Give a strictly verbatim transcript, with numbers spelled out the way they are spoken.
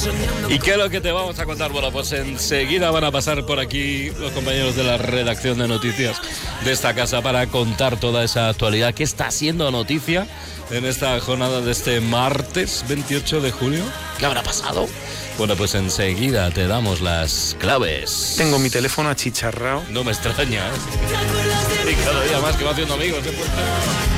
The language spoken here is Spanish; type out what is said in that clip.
¿Y qué es lo que te vamos a contar? Bueno, pues enseguida van a pasar por aquí los compañeros de la redacción de noticias de esta casa para contar toda esa actualidad que está siendo noticia en esta jornada de este martes veintiocho de julio. ¿Qué habrá pasado? Bueno, pues enseguida te damos las claves. Tengo mi teléfono achicharrado. No me extraña, ¿eh? Y cada día más que va haciendo amigos, ¿eh?